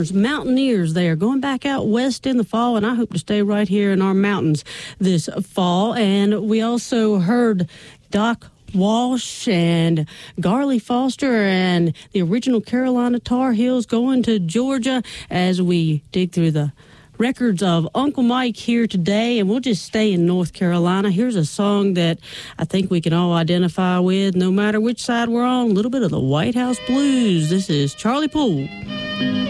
Farmers, mountaineers, they are going back out west in the fall, and I hope to stay right here in our mountains this fall. And we also heard Doc Walsh and Garley Foster and the original Carolina Tar Heels going to Georgia as we dig through the records of Uncle Mike here today, and we'll just stay in North Carolina. Here's a song that I think we can all identify with, no matter which side we're on, a little bit of the White House Blues. This is Charlie Poole.